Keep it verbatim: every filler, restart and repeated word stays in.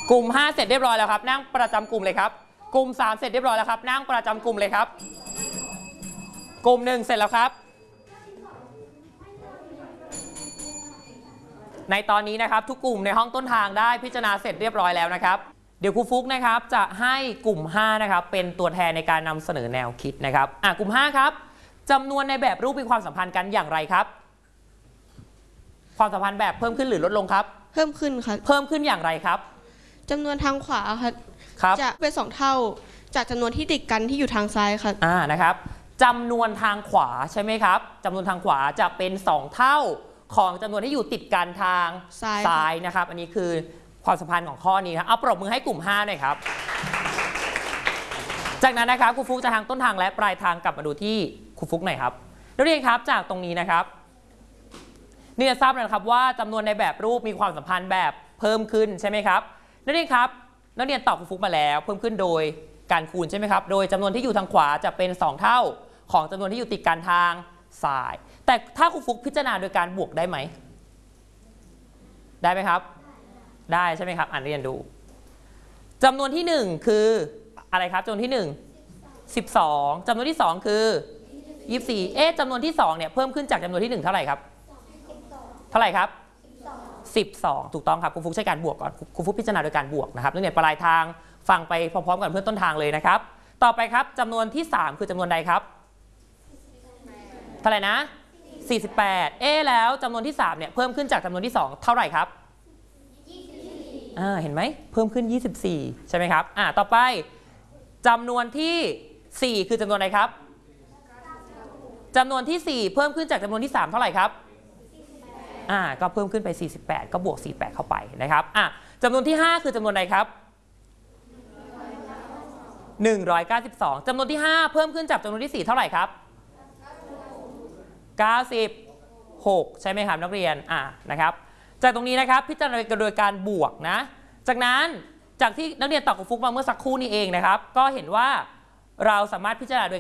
กลุ่มห้าเสร็จเรียบร้อยแล้วครับนั่งประจำกลุ่มเลยครับกลุ่มสามเสร็จเรียบร้อยแล้วครับนั่งประจำกลุ่มเลยครับกลุ่มหนึ่งเสร็จแล้วครับในตอนนี้นะครับทุกกลุ่มในห้องต้นทางได้พิจารณาเสร็จเรียบร้อยแล้วนะครับเดี๋ยวครูฟุกนะครับจะให้กลุ่มห้านะครับเป็นตัวแทนในการนำเสนอแนวคิดนะครับอ่ะกลุ่มห้าครับจำนวนในแบบรูปมีความสัมพันธ์กันอย่างไรครับความสัมพันธ์แบบเพิ่มขึ้นหรือลดลงครับเพิ่มขึ้นครับเพิ่มขึ้นอย่างไรครับจำนวนทางขวาครับจะเป็นสองเท่าจากจำนวนที่ติดกันที่อยู่ทางซ้ายครับอ่านะครับจำนวนทางขวาใช่ไหมครับจำนวนทางขวาจะเป็นสองเท่าของจำนวนที่อยู่ติดกันทางซ้ายซ้ายนะครับอันนี้คือความสัมพันธ์ของข้อนี้ครับเอาปรบมือให้กลุ่มห้าหน่อยครับจากนั้นนะครับครูฟุกจะทางต้นทางและปลายทางกลับมาดูที่ครูฟุกหน่อยครับนักเรียนครับจากตรงนี้นะครับนี่จะทราบนะครับว่าจำนวนในแบบรูปมีความสัมพันธ์แบบเพิ่มขึ้นใช่ไหมครับนักเรียนครับนักเรียนตอบครูฟุกมาแล้วเพิ่มขึ้นโดยการคูณใช่ไหมครับโดยจำนวนที่อยู่ทางขวาจะเป็นสองเท่าของจำนวนที่อยู่ติดกันทางซ้ายแต่ถ้าครูฟุกพิจารณาโดยการบวกได้ไหมได้ไหมครับได้ใช่ไหมครับอ่านเรียนดูจำนวนที่หนึ่งคืออะไรครับจำนวนที่หนึ่ง สิบสองจำนวนที่สองคือยี่สิบสี่เอ๊ะจำนวนที่สองเนี่ยเพิ่มขึ้นจากจำนวนที่หนึ่งเท่าไหร่ครับเท่าไหร่ครับสิบสองถูกต้องครับครูฟุกใช้การบวกก่อนครูฟุกพิจารณาโดยการบวกนะครับนักเรียนปลายทางฟังไปพร้อมๆกันเพื่อนต้นทางเลยนะครับต่อไปครับจำนวนที่สามคือจำนวนใดครับเท่าไหร่นะสี่สิบแปดเอ๊ะแล้วจำนวนที่สามเนี่ยเพิ่มขึ้นจากจำนวนที่สองเท่าไหร่ครับอ่าเห็นไหมเพิ่มขึ้นยี่สิบสี่ใช่ไหมครับอ่าต่อไปจำนวนที่สี่คือจำนวนใดครับจำนวนที่สี่เพิ่มขึ้นจากจำนวนที่สามเท่าไหร่ครับอ่าก็เพิ่มขึ้นไปสี่สิบแปดก็บวกสี่สิบแปดเข้าไปนะครับอ่ะจำนวนที่ห้าคือจำนวนใดครับหนึ่งร้อยเก้าสิบสองจำนวนที่ห้าเพิ่มขึ้นจากจำนวนที่สี่เท่าไหร่ครับเก้าสิบหกใช่ไหมครับนักเรียนอ่ะนะครับจากตรงนี้นะครับพิจารณาโดยการบวกนะจากนั้นจากที่นักเรียนตอบกับฟุกมาเมื่อสักครู่นี้เองนะครับก็เห็นว่าเราสามารถพิจารณาโดย